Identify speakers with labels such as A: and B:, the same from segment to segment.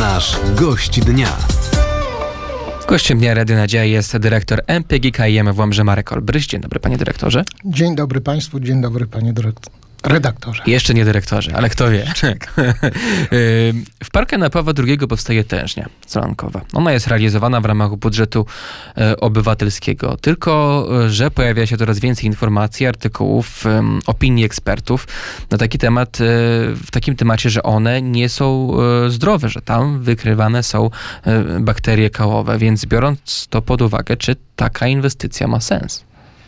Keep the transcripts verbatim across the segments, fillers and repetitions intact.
A: Nasz gość dnia.
B: Gościem dnia Radia Nadzieja jest dyrektor M P G K I M w Łomży Marek Olbryś. Dzień dobry, panie dyrektorze.
C: Dzień dobry państwu, dzień dobry panie dyrektor. redaktorze.
B: Jeszcze nie dyrektorze, ale kto wie. W Parku na Pawła drugiego powstaje tężnia solankowa. Ona jest realizowana w ramach budżetu obywatelskiego. Tylko że pojawia się coraz więcej informacji, artykułów, opinii ekspertów na taki temat, w takim temacie, że one nie są zdrowe, że tam wykrywane są bakterie kałowe. Więc biorąc to pod uwagę, czy taka inwestycja ma sens?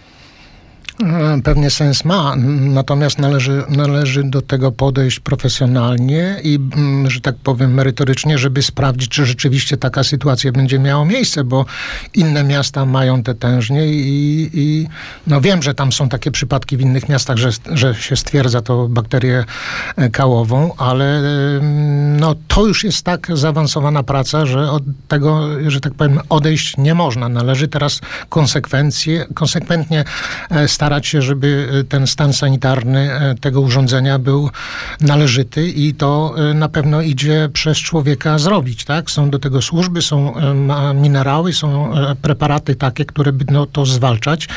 C: Pewnie sens ma, natomiast należy, należy do tego podejść profesjonalnie i, że tak powiem, merytorycznie, żeby sprawdzić, czy rzeczywiście taka sytuacja będzie miała miejsce, bo inne miasta mają te tężnie i, i no wiem, że tam są takie przypadki w innych miastach, że, że się stwierdza to bakterię kałową, ale no, to już jest tak zaawansowana praca, że od tego, że tak powiem, odejść nie można. Należy teraz konsekwencje, konsekwentnie starać starać się, żeby ten stan sanitarny tego urządzenia był należyty i to na pewno idzie przez człowieka zrobić, tak? Są do tego służby, są minerały, są preparaty takie, które będą to zwalczać.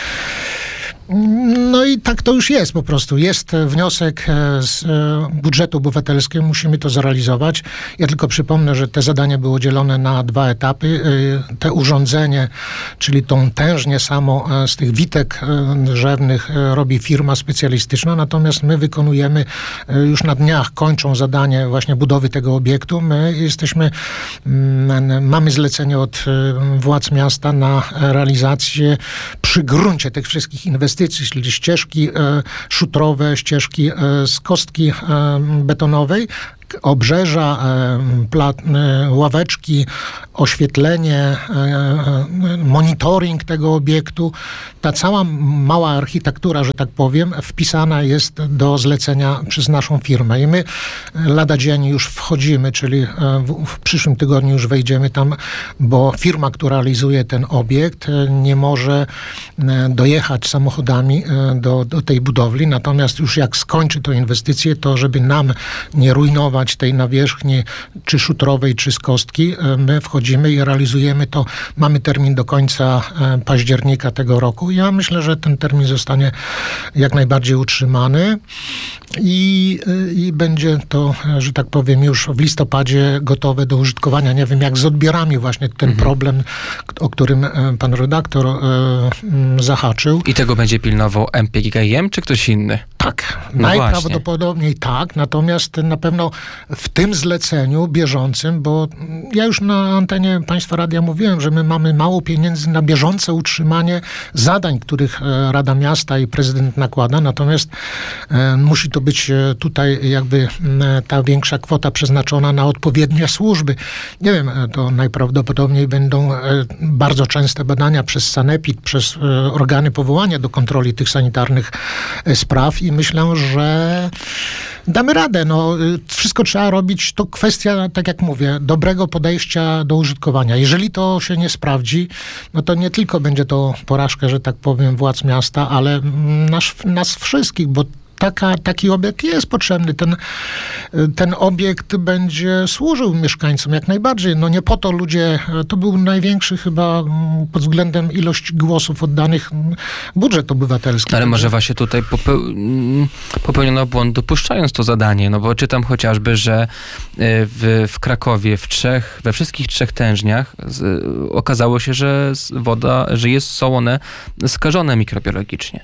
C: No i tak to już jest po prostu. Jest wniosek z budżetu obywatelskiego, musimy to zrealizować. Ja tylko przypomnę, że te zadania były dzielone na dwa etapy. Te urządzenie, czyli tą tężnię samo z tych witek drzewnych robi firma specjalistyczna, natomiast my wykonujemy, już na dniach kończą zadanie właśnie budowy tego obiektu. My jesteśmy, mamy zlecenie od władz miasta na realizację przy gruncie tych wszystkich inwestycji, czyli ścieżki e, szutrowe, ścieżki e, z kostki e, betonowej, obrzeża, e, pla, e, ławeczki, oświetlenie, e, e, monitoring tego obiektu. Ta cała mała architektura, że tak powiem, wpisana jest do zlecenia przez naszą firmę. I my lada dzień już wchodzimy, czyli w, w przyszłym tygodniu już wejdziemy tam, bo firma, która realizuje ten obiekt, nie może dojechać samochodami do, do tej budowli. Natomiast już jak skończy tę inwestycję, to żeby nam nie rujnować tej nawierzchni, czy szutrowej, czy z kostki, my wchodzimy i realizujemy to. Mamy termin do końca października tego roku. Ja myślę, że ten termin zostanie jak najbardziej utrzymany i, i będzie to, że tak powiem, już w listopadzie gotowe do użytkowania. Nie wiem, jak z odbiorami właśnie ten mhm. problem, o którym pan redaktor e, zahaczył.
B: I tego będzie pilnował M P G K I M, czy ktoś inny?
C: Tak,
B: no
C: najprawdopodobniej właśnie. Tak, natomiast na pewno w tym zleceniu bieżącym, bo ja już na antenie Państwa Radia mówiłem, że my mamy mało pieniędzy na bieżące utrzymanie zadań, których Rada Miasta i prezydent nakłada, natomiast e, musi to być tutaj jakby e, ta większa kwota przeznaczona na odpowiednie służby. Nie wiem, to najprawdopodobniej będą e, bardzo częste badania przez sanepid, przez e, organy powołania do kontroli tych sanitarnych e, spraw i myślę, że damy radę. No, wszystko trzeba robić. To kwestia, tak jak mówię, dobrego podejścia do użytkowania. Jeżeli to się nie sprawdzi, no to nie tylko będzie to porażka, że tak powiem, władz miasta, ale nas, nas wszystkich, bo Taka, taki obiekt jest potrzebny. Ten, ten obiekt będzie służył mieszkańcom jak najbardziej. No nie po to ludzie, to był największy chyba pod względem ilości głosów oddanych budżet obywatelski.
B: Ale może właśnie tutaj popeł- popełniono błąd, dopuszczając to zadanie, no bo czytam chociażby, że w, w Krakowie w trzech, we wszystkich trzech tężniach z, okazało się, że woda, że jest, są one skażone mikrobiologicznie.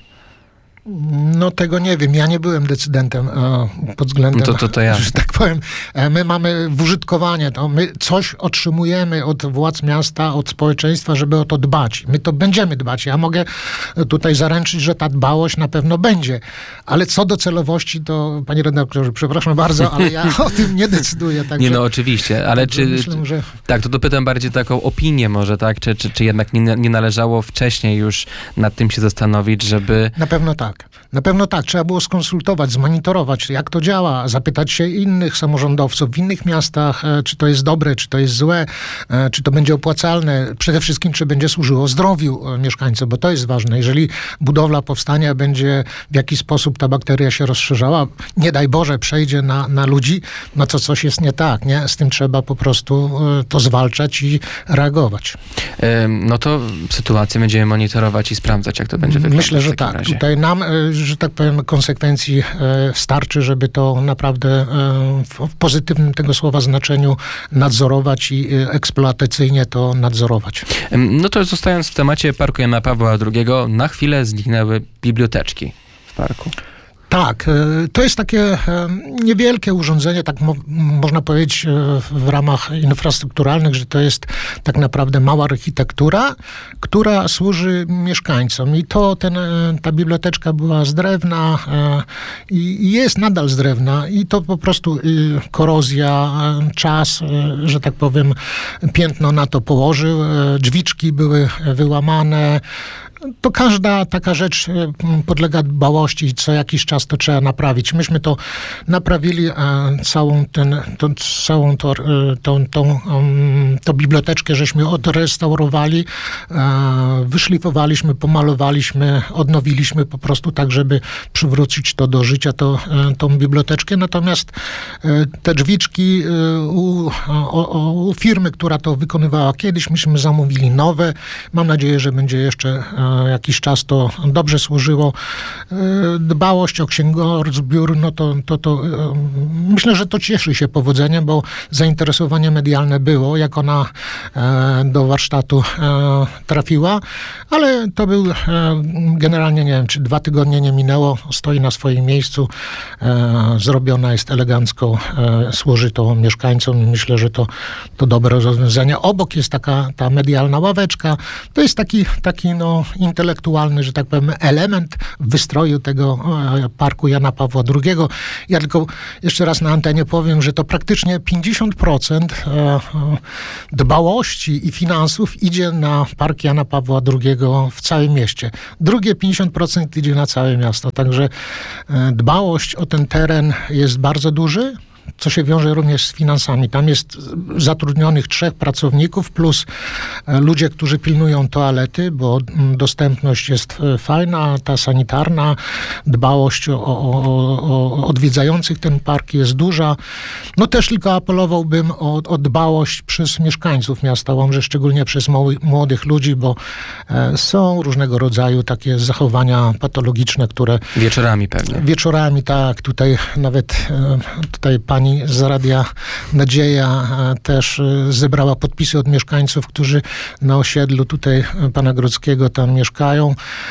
C: No tego nie wiem. Ja nie byłem decydentem e, pod względem,
B: no to, to, to ja.
C: że tak powiem. E, my mamy w użytkowanie, to my coś otrzymujemy od władz miasta, od społeczeństwa, żeby o to dbać. My to będziemy dbać. Ja mogę tutaj zaręczyć, że ta dbałość na pewno będzie. Ale co do celowości, to panie redaktorze, przepraszam bardzo, ale ja o tym nie decyduję. Także,
B: nie no, oczywiście, ale czy...
C: Myślę, że...
B: Tak, to dopytam bardziej taką opinię może, tak? Czy, czy, czy jednak nie, nie należało wcześniej już nad tym się zastanowić, żeby...
C: Na pewno tak. Na pewno tak, trzeba było skonsultować, zmonitorować, jak to działa, zapytać się innych samorządowców w innych miastach, e, czy to jest dobre, czy to jest złe, e, czy to będzie opłacalne. Przede wszystkim, czy będzie służyło zdrowiu e, mieszkańców, bo to jest ważne. Jeżeli budowla powstanie, będzie w jakiś sposób ta bakteria się rozszerzała, nie daj Boże, przejdzie na, na ludzi, no to coś jest nie tak, nie? Z tym trzeba po prostu e, to zwalczać i reagować.
B: Ym, No to sytuację będziemy monitorować i sprawdzać, jak to będzie wyglądać.
C: Myślę, że
B: w takim
C: tak.
B: razie.
C: Tutaj nam, e, że tak powiem, konsekwencji e, starczy, żeby to naprawdę e, w, w pozytywnym tego słowa znaczeniu nadzorować i e, eksploatacyjnie to nadzorować.
B: Ym, No to zostając w temacie Parku Jana Pawła drugiego, na chwilę zniknęły biblioteczki w parku.
C: Tak, e, to jest takie e, niewielkie urządzenie, tak mo- można powiedzieć e, w ramach infrastrukturalnych, że to jest tak naprawdę mała architektura, która służy mieszkańcom. I to ten, e, ta biblioteczka była z drewna e, i i jest nadal z drewna i to po prostu e, korozja, e, czas, e, że tak powiem, piętno na to położył. E, drzwiczki były wyłamane. To każda taka rzecz e, podlega dbałości i co jakiś czas to trzeba naprawić. Myśmy to naprawili, e, całą, ten, tą, całą to, e, tą, tą, um, tą biblioteczkę, żeśmy odrestaurowali, e, wyszlifowaliśmy, pomalowaliśmy, odnowiliśmy po prostu tak, żeby przywrócić to do życia, to, e, tą biblioteczkę. Natomiast e, te drzwiczki e, u, o, o, u firmy, która to wykonywała kiedyś, myśmy zamówili nowe. Mam nadzieję, że będzie jeszcze e, jakiś czas to dobrze służyło. E, Dbałość o księgozbiór, no to, to, to e, myślę, że to cieszy się powodzeniem, bo zainteresowanie medialne było, jak ona e, do warsztatu e, trafiła, ale to był e, generalnie, nie wiem, czy dwa tygodnie nie minęło, stoi na swoim miejscu, e, zrobiona jest elegancko, e, służy to mieszkańcom i myślę, że to, to dobre rozwiązanie. Obok jest taka ta medialna ławeczka, to jest taki, taki no, intelektualny, że tak powiem, element w wystroju tego e, Parku Jana Pawła drugiego. Ja tylko jeszcze raz na antenie powiem, że to praktycznie pięćdziesiąt procent e, e, dbałości i finansów idzie na Park Jana Pawła drugiego w całym mieście. Drugie pięćdziesiąt procent idzie na całe miasto. Także e, dbałość o ten teren jest bardzo duży, co się wiąże również z finansami. Tam jest zatrudnionych trzech pracowników plus e, ludzie, którzy pilnują toalety, bo mm, dostępność jest e, fajna, ta sanitarna, dbałość o, o, o, o odwiedzających ten park jest duża. No też tylko apelowałbym o, o dbałość przez mieszkańców miasta Łomży, szczególnie przez mły- młodych ludzi, bo e, są różnego rodzaju takie zachowania patologiczne, które
B: Wieczorami pewnie.
C: wieczorami, tak, tutaj nawet e, tutaj pani z Radia Nadzieja e, też e, zebrała podpisy od mieszkańców, którzy na osiedlu tutaj e, pana Grodzkiego tam mieszkają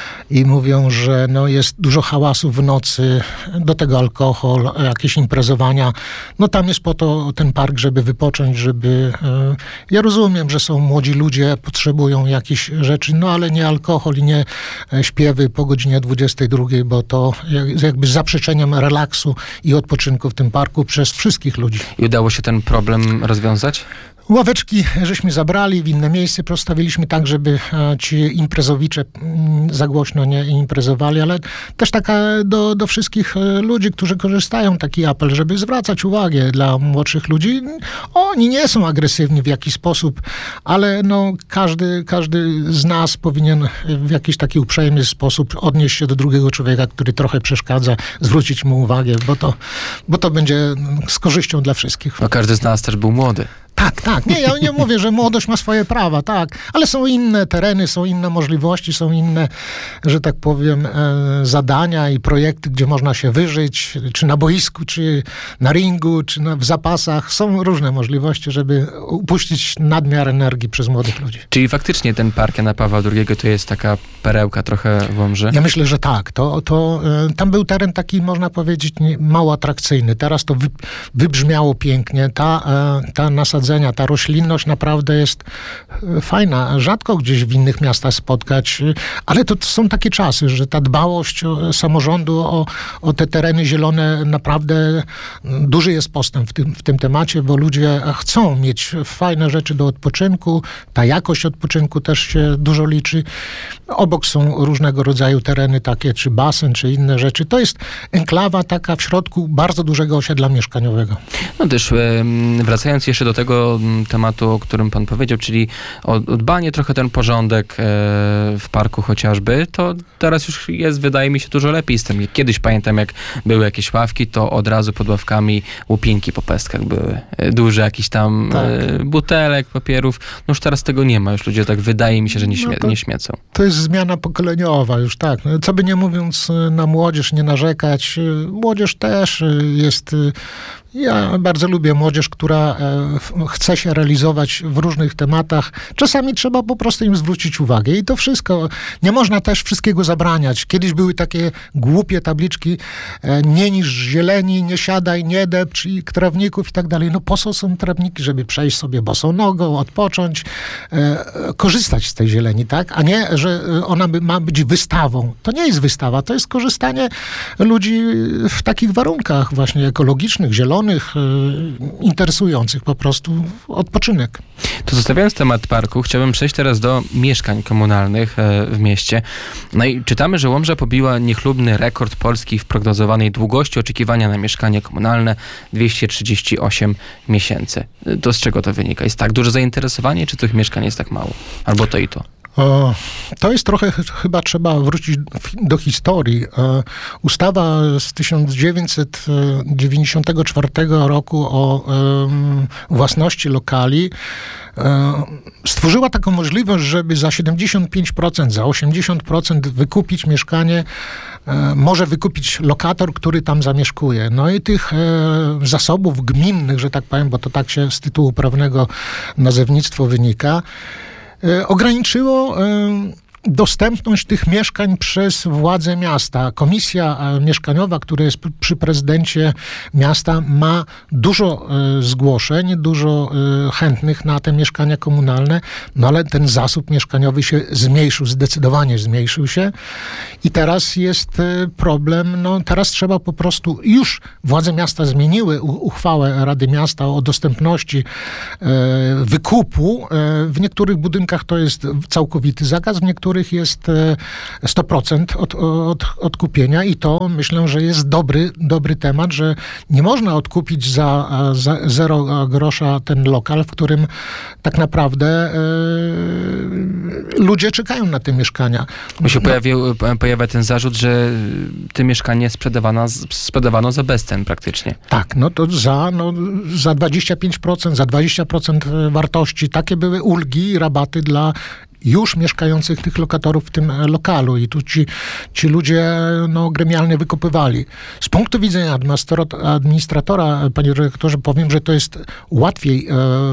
C: i mówią, że no, jest dużo hałasu w nocy, do tego alkohol, jakieś imprezowania. No tam jest po to ten park, żeby wypocząć, żeby... E, ja rozumiem, że są młodzi ludzie, potrzebują jakichś rzeczy, no ale nie alkohol i nie e, śpiewy po godzinie dwudziestej drugiej, bo to jak, jakby zaprzeczeniem relaksu i odpoczynku w tym parku przez wszystkich ludzi.
B: I udało się ten problem rozwiązać?
C: Ławeczki żeśmy zabrali, w inne miejsce postawiliśmy tak, żeby e, ci imprezowicze mm, za głośno nie imprezowali, ale też taka do, do wszystkich e, ludzi, którzy korzystają, taki apel, żeby zwracać uwagę dla młodszych ludzi. Oni nie są agresywni w jakiś sposób, ale no, każdy, każdy z nas powinien w jakiś taki uprzejmy sposób odnieść się do drugiego człowieka, który trochę przeszkadza, zwrócić mu uwagę, bo to, bo to będzie z korzyścią dla wszystkich.
B: No każdy z nas też był młody.
C: Tak, tak. Nie, ja nie mówię, że młodość ma swoje prawa, tak, ale są inne tereny, są inne możliwości, są inne, że tak powiem, e, zadania i projekty, gdzie można się wyżyć, czy na boisku, czy na ringu, czy na, w zapasach. Są różne możliwości, żeby upuścić nadmiar energii przez młodych ludzi.
B: Czyli faktycznie ten Park Jana Pawła drugiego to jest taka perełka trochę w Łomży?
C: Ja myślę, że tak. To, to, e, tam był teren taki, można powiedzieć, nie, mało atrakcyjny. Teraz to wy, wybrzmiało pięknie. Ta, e, ta nasadzenie ogrodzenia. Ta roślinność naprawdę jest fajna. Rzadko gdzieś w innych miastach spotkać, ale to są takie czasy, że ta dbałość samorządu o, o te tereny zielone, naprawdę duży jest postęp w tym, w tym temacie, bo ludzie chcą mieć fajne rzeczy do odpoczynku. Ta jakość odpoczynku też się dużo liczy. Obok są różnego rodzaju tereny takie, czy basen, czy inne rzeczy. To jest enklawa taka w środku bardzo dużego osiedla mieszkaniowego.
B: No też wracając jeszcze do tego tematu, o którym pan powiedział, czyli o, o dbanie trochę ten porządek e, w parku chociażby, to teraz już jest, wydaje mi się, dużo lepiej z tym. Kiedyś pamiętam, jak były jakieś ławki, to od razu pod ławkami łupinki po pestkach były. E, duże jakiś tam
C: tak.
B: e, butelek, papierów. No już teraz tego nie ma. Już ludzie tak, wydaje mi się, że nie, śmie-
C: no to,
B: nie śmiecą.
C: To jest zmiana pokoleniowa już, tak. Co by nie mówiąc na młodzież, nie narzekać. Młodzież też jest... Ja bardzo lubię młodzież, która chce się realizować w różnych tematach. Czasami trzeba po prostu im zwrócić uwagę i to wszystko. Nie można też wszystkiego zabraniać. Kiedyś były takie głupie tabliczki, nie niż zieleni, nie siadaj, nie depcz i trawników i tak dalej. No po co są trawniki, żeby przejść sobie bosą nogą, odpocząć, korzystać z tej zieleni, tak? A nie, że ona ma być wystawą. To nie jest wystawa, to jest korzystanie ludzi w takich warunkach właśnie ekologicznych, zielonych, interesujących po prostu odpoczynek.
B: To zostawiając temat parku, chciałbym przejść teraz do mieszkań komunalnych w mieście. No i czytamy, że Łomża pobiła niechlubny rekord Polski w prognozowanej długości oczekiwania na mieszkanie komunalne dwieście trzydzieści osiem miesięcy. To z czego to wynika? Jest tak duże zainteresowanie, czy tych mieszkań jest tak mało? Albo to i to?
C: O, to jest trochę, chyba trzeba wrócić do historii. Ustawa z tysiąc dziewięćset dziewięćdziesiątego czwartego roku o um, własności lokali stworzyła taką możliwość, żeby za siedemdziesiąt pięć procent, za osiemdziesiąt procent wykupić mieszkanie, może wykupić lokator, który tam zamieszkuje. No i tych zasobów gminnych, że tak powiem, bo to tak się z tytułu prawnego nazewnictwo wynika, ograniczyło dostępność tych mieszkań przez władze miasta. Komisja mieszkaniowa, która jest przy prezydencie miasta, ma dużo zgłoszeń, dużo chętnych na te mieszkania komunalne, no ale ten zasób mieszkaniowy się zmniejszył, zdecydowanie zmniejszył się i teraz jest problem, no teraz trzeba po prostu, już władze miasta zmieniły uchwałę Rady Miasta o dostępności wykupu. W niektórych budynkach to jest całkowity zakaz, w niektórych jest sto procent od, od, odkupienia i to myślę, że jest dobry, dobry temat, że nie można odkupić za, za zero grosza ten lokal, w którym tak naprawdę e, ludzie czekają na te mieszkania.
B: Bo się pojawił, pojawia ten zarzut, że te mieszkanie sprzedawano, sprzedawano za bezcen praktycznie.
C: Tak, no to za, no, za dwadzieścia pięć procent, za dwadzieścia procent wartości. Takie były ulgi i rabaty dla już mieszkających tych lokatorów w tym lokalu i tu ci, ci ludzie no, gremialnie wykupywali. Z punktu widzenia administratora, panie dyrektorze, powiem, że to jest łatwiej e,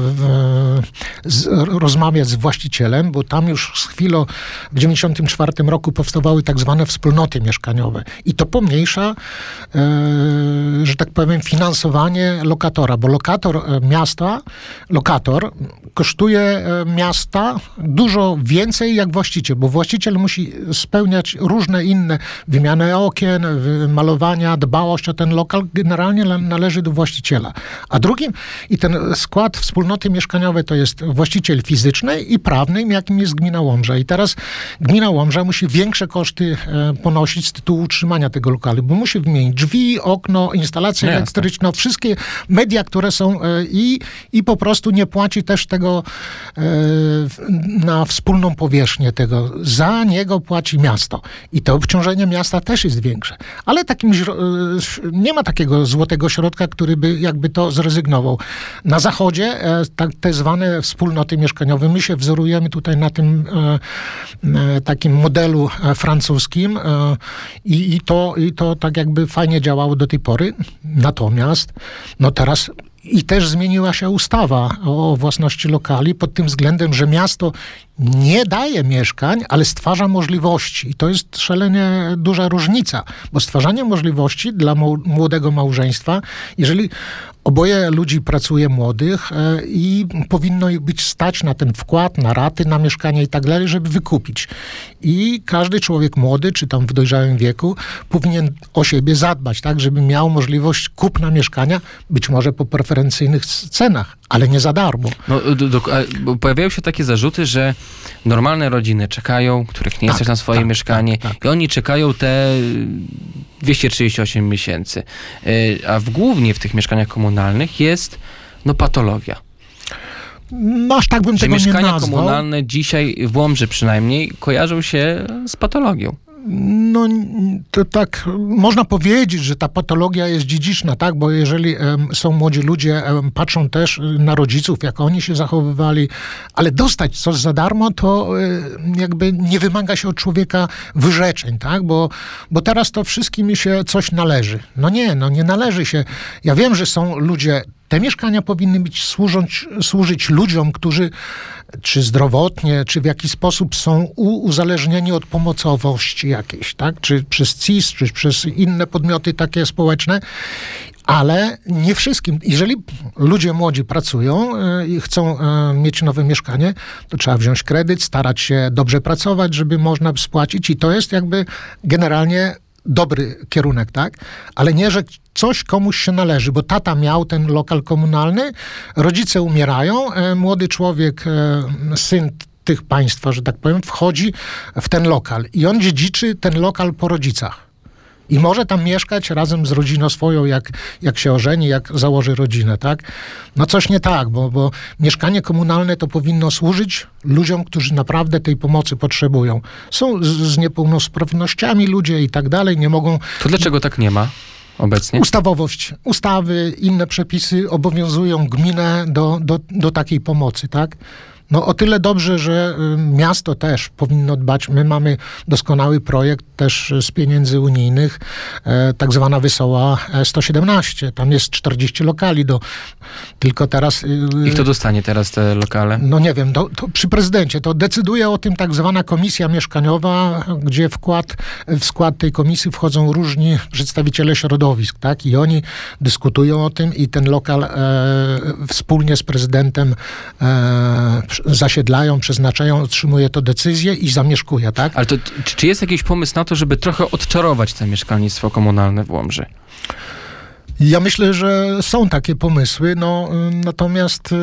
C: z, rozmawiać z właścicielem, bo tam już z chwilą w dziewięćdziesiątym czwartym roku powstawały tak zwane wspólnoty mieszkaniowe i to pomniejsza, e, że tak powiem, finansowanie lokatora, bo lokator miasta, lokator kosztuje miasta dużo więcej jak właściciel, bo właściciel musi spełniać różne inne wymianę okien, malowania, dbałość o ten lokal, generalnie należy do właściciela. A drugim, i ten skład wspólnoty mieszkaniowej to jest właściciel fizyczny i prawny, jakim jest gmina Łomża. I teraz gmina Łomża musi większe koszty ponosić z tytułu utrzymania tego lokalu, bo musi wymienić drzwi, okno, instalację
B: Jasne.
C: elektryczną, wszystkie media, które są i, i po prostu nie płaci też tego na wspólną powierzchnię tego. Za niego płaci miasto. I to obciążenie miasta też jest większe. Ale takim nie ma takiego złotego środka, który by jakby to zrezygnował. Na zachodzie tak, te zwane wspólnoty mieszkaniowe, my się wzorujemy tutaj na tym e, takim modelu francuskim e, i, i, to, i to tak jakby fajnie działało do tej pory. Natomiast no teraz I też zmieniła się ustawa o własności lokali pod tym względem, że miasto nie daje mieszkań, ale stwarza możliwości. I to jest szalenie duża różnica, bo stwarzanie możliwości dla młodego małżeństwa, jeżeli oboje ludzi pracuje młodych e, i powinno ich być stać na ten wkład, na raty, na mieszkanie i tak dalej, żeby wykupić. I każdy człowiek młody, czy tam w dojrzałym wieku, powinien o siebie zadbać, tak, żeby miał możliwość kupna mieszkania, być może po preferencyjnych cenach, ale nie za darmo.
B: No, do, do, bo pojawiają się takie zarzuty, że normalne rodziny czekają, których nie
C: Tak,
B: stać na swoje
C: tak,
B: mieszkanie
C: tak, tak.
B: i oni czekają te dwieście trzydzieści osiem miesięcy. Yy, A w, głównie w tych mieszkaniach komunalnych jest no patologia.
C: No aż tak bym
B: Że
C: tego nie
B: mieszkania
C: nazwał.
B: komunalne dzisiaj, w Łomży przynajmniej, kojarzą się z patologią.
C: No, to tak, można powiedzieć, że ta patologia jest dziedziczna, tak, bo jeżeli em, są młodzi ludzie, em, patrzą też na rodziców, jak oni się zachowywali, ale dostać coś za darmo, to e, jakby nie wymaga się od człowieka wyrzeczeń, tak, bo, bo teraz to wszystkim się coś należy. No nie, no nie należy się. Ja wiem, że są ludzie, te mieszkania powinny być służyć, służyć ludziom, którzy czy zdrowotnie, czy w jakiś sposób są u, uzależnieni od pomocowości jakiejś, tak? Czy przez C I S, czy przez inne podmioty takie społeczne, ale nie wszystkim. Jeżeli ludzie młodzi pracują y, i chcą y, mieć nowe mieszkanie, to trzeba wziąć kredyt, starać się dobrze pracować, żeby można spłacić i to jest jakby generalnie dobry kierunek, tak? Ale nie, że coś komuś się należy, bo tata miał ten lokal komunalny, rodzice umierają, e, młody człowiek, e, syn tych państwa, że tak powiem, wchodzi w ten lokal i on dziedziczy ten lokal po rodzicach. I może tam mieszkać razem z rodziną swoją, jak, jak się ożeni, jak założy rodzinę, tak? No coś nie tak, bo, bo mieszkanie komunalne to powinno służyć ludziom, którzy naprawdę tej pomocy potrzebują. Są z, z niepełnosprawnościami ludzie i tak dalej, nie mogą...
B: To dlaczego tak nie ma obecnie?
C: Ustawowość, ustawy, inne przepisy obowiązują gminę do, do, do takiej pomocy, tak? No o tyle dobrze, że y, miasto też powinno dbać. My mamy doskonały projekt też z pieniędzy unijnych, e, tak zwana Wesoła sto siedemnaście. Tam jest czterdzieści lokali do... Tylko teraz... Y,
B: I kto dostanie teraz te lokale?
C: No nie wiem, to, to przy prezydencie. To decyduje o tym tak zwana komisja mieszkaniowa, gdzie wkład, w skład tej komisji wchodzą różni przedstawiciele środowisk, tak? I oni dyskutują o tym i ten lokal e, wspólnie z prezydentem e, zasiedlają, przeznaczają, otrzymuje to decyzję i zamieszkuje, tak?
B: Ale to, czy, czy jest jakiś pomysł na to, żeby trochę odczarować to mieszkalnictwo komunalne w Łomży?
C: Ja myślę, że są takie pomysły, no natomiast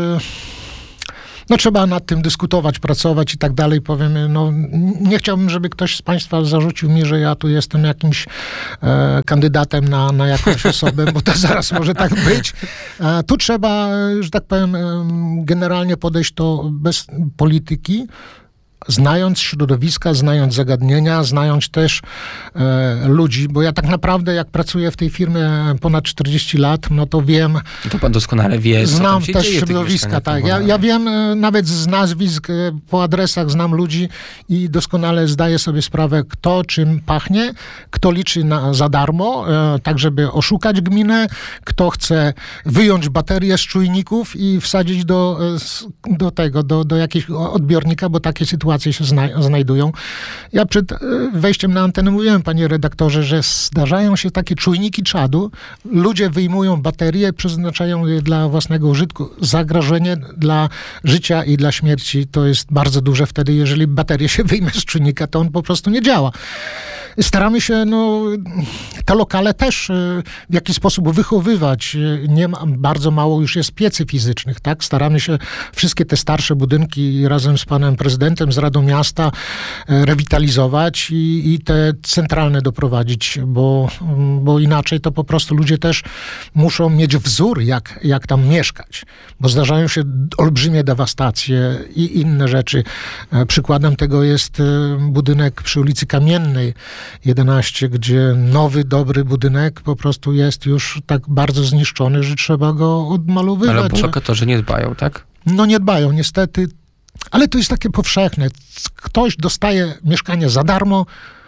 C: no trzeba nad tym dyskutować, pracować i tak dalej. Powiem, no nie chciałbym, żeby ktoś z państwa zarzucił mi, że ja tu jestem jakimś e, kandydatem na, na jakąś osobę, bo to zaraz może tak być. E, tu trzeba, że tak powiem, e, generalnie podejść to bez polityki, znając środowiska, znając zagadnienia, znając też e, ludzi, bo ja tak naprawdę jak pracuję w tej firmie ponad czterdzieści lat, no to wiem...
B: To pan doskonale wie, co
C: Znam
B: tam się
C: też
B: dzieje w tych
C: środowiska,
B: mieszkaniach
C: tak. Ja, ja wiem e, nawet z nazwisk, e, po adresach znam ludzi i doskonale zdaję sobie sprawę, kto czym pachnie, kto liczy na, za darmo, e, tak żeby oszukać gminę, kto chce wyjąć baterię z czujników i wsadzić do, e, s- do tego, do, do jakiegoś odbiornika, bo takie sytuacje się zna- znajdują. Ja przed e, wejściem na antenę mówiłem, panie redaktorze, że zdarzają się takie czujniki czadu. Ludzie wyjmują baterie, przeznaczają je dla własnego użytku. Zagrożenie dla życia i dla śmierci to jest bardzo duże wtedy, jeżeli baterię się wyjmie z czujnika, to on po prostu nie działa. Staramy się, no, te lokale też e, w jakiś sposób wychowywać. E, Nie ma, bardzo mało już jest piecy fizycznych, tak? Staramy się wszystkie te starsze budynki razem z panem prezydentem, z Radą Miasta e, rewitalizować i, i te centralne doprowadzić, bo, bo inaczej to po prostu ludzie też muszą mieć wzór, jak, jak tam mieszkać, bo zdarzają się olbrzymie dewastacje i inne rzeczy. E, Przykładem tego jest e, budynek przy ulicy Kamiennej, jedenaście, gdzie nowy, dobry budynek po prostu jest już tak bardzo zniszczony, że trzeba go odmalowywać.
B: Ale bo lokatorzy nie dbają, tak?
C: No nie dbają, niestety. Ale to jest takie powszechne. Ktoś dostaje mieszkanie za darmo,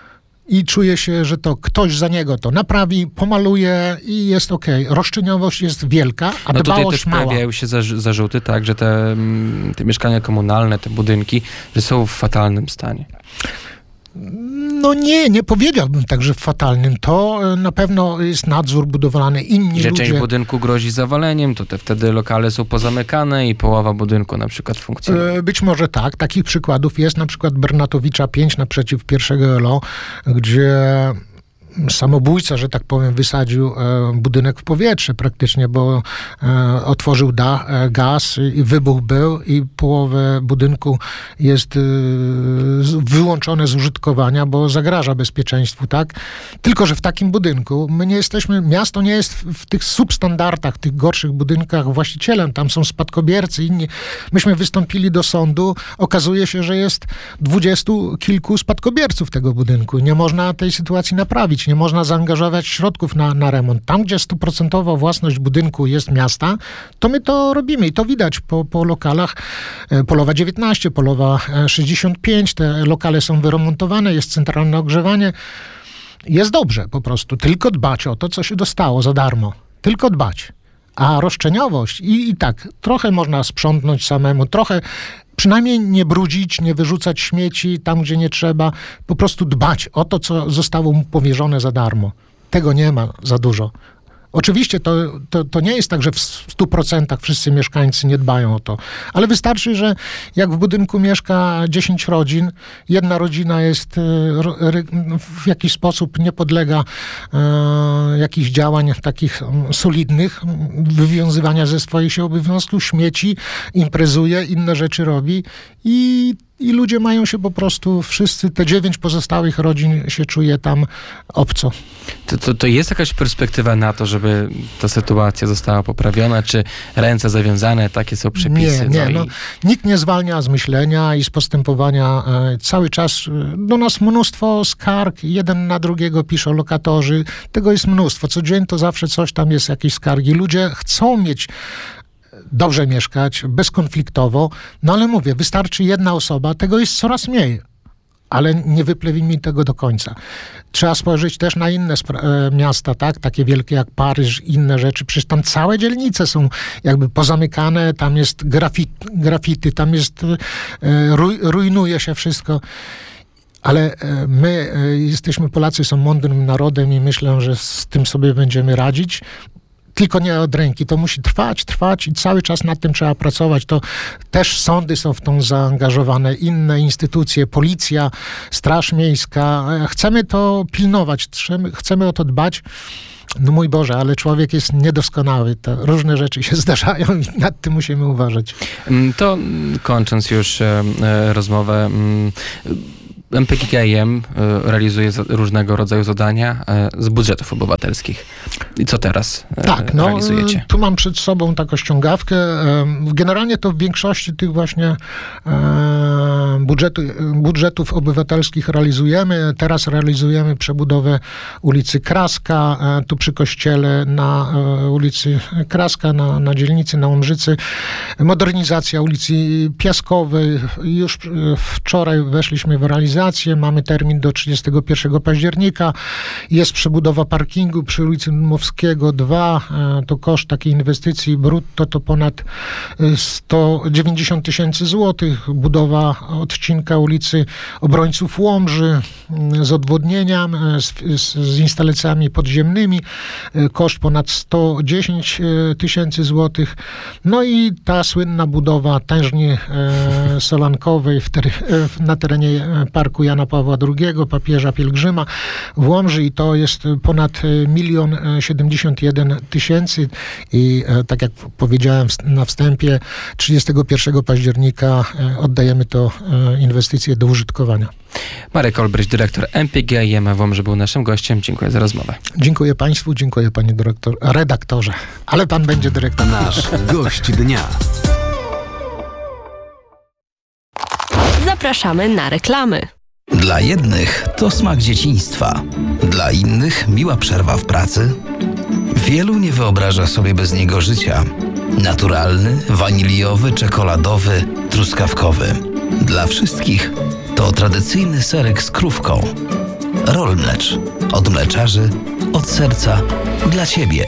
C: i czuje się, że to ktoś za niego to naprawi, pomaluje i jest okej. Okay. Roszczeniowość jest wielka, a
B: no tutaj
C: dbałość
B: też
C: mała.
B: pojawiają się zarz- zarzuty, tak, że te, mm, te mieszkania komunalne, te budynki, że są w fatalnym stanie.
C: No nie, nie powiedziałbym tak, że w fatalnym. To e, na pewno jest nadzór budowlany, inni
B: Że
C: ludzie...
B: część budynku grozi zawaleniem, to te wtedy lokale są pozamykane i połowa budynku na przykład funkcjonuje.
C: E, Być może tak. Takich przykładów jest na przykład Bernatowicza pięć naprzeciw pierwszego L O, gdzie samobójca, że tak powiem, wysadził e, budynek w powietrze praktycznie, bo e, otworzył da, e, gaz i wybuch był i połowę budynku jest e, z, wyłączone z użytkowania, bo zagraża bezpieczeństwu, tak? Tylko, że w takim budynku my nie jesteśmy, miasto nie jest w, w tych substandardach, tych gorszych budynkach właścicielem, tam są spadkobiercy, inni. Myśmy wystąpili do sądu, okazuje się, że jest dwudziestu kilku spadkobierców tego budynku. Nie można tej sytuacji naprawić. Nie można zaangażować środków na, na remont. Tam, gdzie stuprocentowa własność budynku jest miasta, to my to robimy i to widać po, po lokalach. Polowa dziewiętnaście, Polowa sześćdziesiąt pięć, te lokale są wyremontowane, jest centralne ogrzewanie. Jest dobrze po prostu. Tylko dbać o to, co się dostało za darmo. Tylko dbać. A roszczeniowość i, i tak, trochę można sprzątnąć samemu, trochę przynajmniej nie brudzić, nie wyrzucać śmieci tam, gdzie nie trzeba. Po prostu dbać o to, co zostało mu powierzone za darmo. Tego nie ma za dużo. Oczywiście to, to, to nie jest tak, że w stu procentach wszyscy mieszkańcy nie dbają o to, ale wystarczy, że jak w budynku mieszka dziesięć rodzin, jedna rodzina jest w jakiś sposób nie podlega e, jakichś działań takich solidnych, wywiązywania ze swoich się obowiązków, śmieci, imprezuje, inne rzeczy robi i I ludzie mają się po prostu, wszyscy, te dziewięć pozostałych rodzin się czuje tam obco.
B: To, to, to jest jakaś perspektywa na to, żeby ta sytuacja została poprawiona, czy ręce zawiązane, takie są przepisy?
C: Nie, nie.
B: No
C: no,
B: i...
C: Nikt nie zwalnia z myślenia i z postępowania. E, cały czas e, do nas mnóstwo skarg, jeden na drugiego piszą lokatorzy. Tego jest mnóstwo. Co dzień to zawsze coś tam jest, jakieś skargi. Ludzie chcą mieć dobrze mieszkać, bezkonfliktowo, no ale mówię, wystarczy jedna osoba, tego jest coraz mniej, ale nie wyplewimy tego do końca. Trzeba spojrzeć też na inne spra- miasta, tak, takie wielkie jak Paryż, inne rzeczy, przecież tam całe dzielnice są jakby pozamykane, tam jest grafit, grafity, tam jest, e, ruj, rujnuje się wszystko. Ale my jesteśmy, Polacy są mądrym narodem i myślę, że z tym sobie będziemy radzić. Tylko nie od ręki. To musi trwać, trwać i cały czas nad tym trzeba pracować. To też sądy są w tą zaangażowane, inne instytucje, policja, Straż Miejska. Chcemy to pilnować, chcemy, chcemy o to dbać. No mój Boże, ale człowiek jest niedoskonały. To różne rzeczy się zdarzają i nad tym musimy uważać.
B: To kończąc już e, rozmowę, M P G G M realizuje różnego rodzaju zadania z budżetów obywatelskich. I co teraz
C: tak, no,
B: realizujecie?
C: Tu mam przed sobą taką ściągawkę. Generalnie to w większości tych właśnie budżetu, budżetów obywatelskich realizujemy. Teraz realizujemy przebudowę ulicy Kraska, tu przy kościele na ulicy Kraska, na, na dzielnicy, na Łomżycy. Modernizacja ulicy Piaskowej. Już wczoraj weszliśmy w realizację. Mamy termin do trzydziestego pierwszego października. Jest przebudowa parkingu przy ulicy Dmowskiego dwa. To koszt takiej inwestycji brutto to ponad sto dziewięćdziesiąt tysięcy złotych. Budowa odcinka ulicy Obrońców Łomży z odwodnieniem, z, z, z instalacjami podziemnymi. Koszt ponad sto dziesięć tysięcy złotych. No i ta słynna budowa tężni e, solankowej w ter, na terenie parku Jana Pawła drugiego, papieża pielgrzyma w Łomży i to jest ponad milion siedemdziesiąt jeden tysięcy i e, tak jak powiedziałem na wstępie, trzydziestego pierwszego października e, oddajemy to e, inwestycje do użytkowania.
B: Marek Olbryś, dyrektor M P G I M w Łomży był naszym gościem. Dziękuję za rozmowę.
C: Dziękuję Państwu, dziękuję Panie dyrektor, redaktorze, ale Pan będzie dyrektor.
A: Nasz gość dnia.
D: Zapraszamy na reklamy.
E: Dla jednych to smak dzieciństwa, dla innych miła przerwa w pracy. Wielu nie wyobraża sobie bez niego życia. Naturalny, waniliowy, czekoladowy, truskawkowy. Dla wszystkich to tradycyjny serek z krówką. Rollmlecz. Od mleczarzy, od serca, dla Ciebie.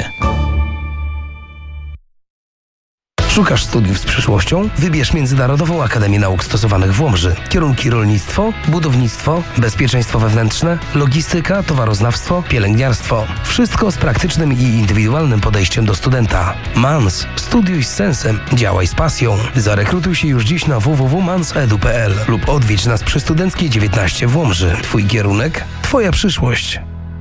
A: Szukasz studiów z przyszłością? Wybierz Międzynarodową Akademię Nauk Stosowanych w Łomży. Kierunki rolnictwo, budownictwo, bezpieczeństwo wewnętrzne, logistyka, towaroznawstwo, pielęgniarstwo. Wszystko z praktycznym i indywidualnym podejściem do studenta. MANS. Studiuj z sensem. Działaj z pasją. Zarekrutuj się już dziś na w w w kropka mans edu kropka p l lub odwiedź nas przy Studenckiej dziewiętnaście w Łomży. Twój kierunek, Twoja przyszłość.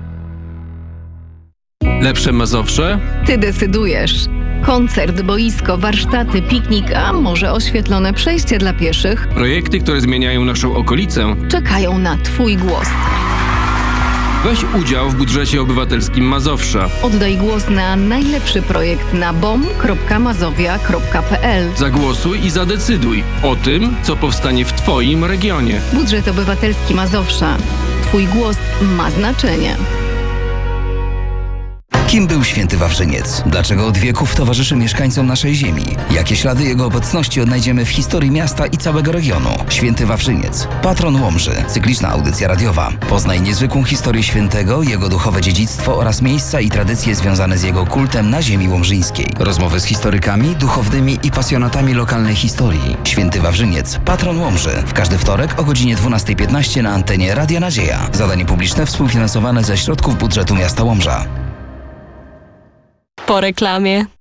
D: Lepsze Mazowsze?
F: Ty decydujesz. Koncert, boisko, warsztaty, piknik, a może oświetlone przejście dla pieszych
D: Projekty, które zmieniają naszą okolicę.
F: czekają na Twój głos.
D: Weź udział w budżecie obywatelskim Mazowsza.
F: Oddaj głos na najlepszy projekt na bom kropka mazowia kropka p l.
D: Zagłosuj i zadecyduj o tym, co powstanie w Twoim regionie.
F: Budżet obywatelski Mazowsza. Twój głos ma znaczenie.
E: Kim był święty Wawrzyniec? Dlaczego od wieków towarzyszy mieszkańcom naszej ziemi? Jakie ślady jego obecności odnajdziemy w historii miasta i całego regionu? Święty Wawrzyniec, patron Łomży, cykliczna audycja radiowa. Poznaj niezwykłą historię świętego, jego duchowe dziedzictwo oraz miejsca i tradycje związane z jego kultem na ziemi łomżyńskiej. Rozmowy z historykami, duchownymi i pasjonatami lokalnej historii. Święty Wawrzyniec, patron Łomży. W każdy wtorek o godzinie dwunasta piętnaście na antenie Radia Nadzieja. Zadanie publiczne współfinansowane ze środków budżetu miasta Łomża.
G: Po reklamie.